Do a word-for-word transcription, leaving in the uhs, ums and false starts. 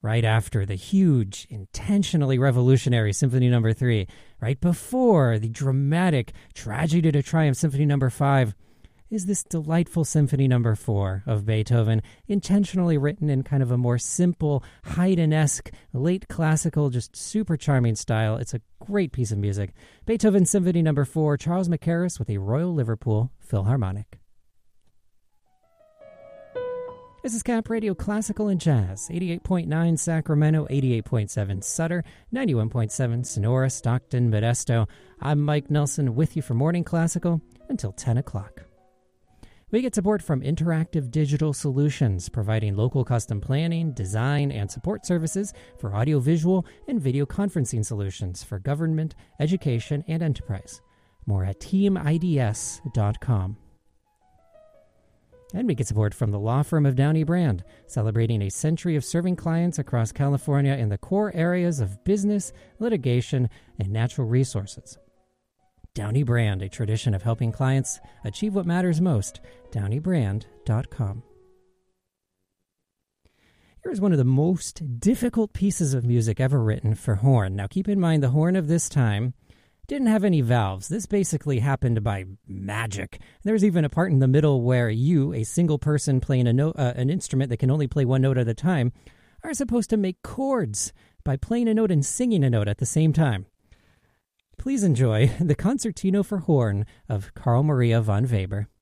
right after the huge, intentionally revolutionary Symphony Number three, right before the dramatic Tragedy to Triumph Symphony Number five, is this delightful Symphony Number four of Beethoven, intentionally written in kind of a more simple, Haydn-esque, late classical, just super charming style. It's a great piece of music. Beethoven Symphony Number four, Charles Mackerras with a Royal Liverpool Philharmonic. This is Cap Radio Classical and Jazz, eighty-eight point nine Sacramento, eighty-eight point seven Sutter, ninety-one point seven Sonora, Stockton, Modesto. I'm Mike Nelson with you for Morning Classical until ten o'clock. We get support from Interactive Digital Solutions, providing local custom planning, design, and support services for audiovisual and video conferencing solutions for government, education, and enterprise. More at team I D S dot com. And we get support from the law firm of Downey Brand, celebrating a century of serving clients across California in the core areas of business, litigation, and natural resources. Downey Brand, a tradition of helping clients achieve what matters most. Downey Brand dot com. Here's one of the most difficult pieces of music ever written for horn. Now keep in mind the horn of this time didn't have any valves. This basically happened by magic. There's even a part in the middle where you, a single person playing a note, uh, an instrument that can only play one note at a time, are supposed to make chords by playing a note and singing a note at the same time. Please enjoy the Concertino for Horn of Carl Maria von Weber.